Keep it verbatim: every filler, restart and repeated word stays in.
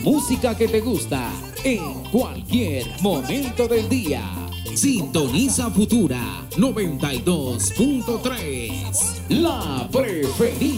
música que te gusta en cualquier momento del día. Sintoniza Futura noventa y dos punto tres, la preferida.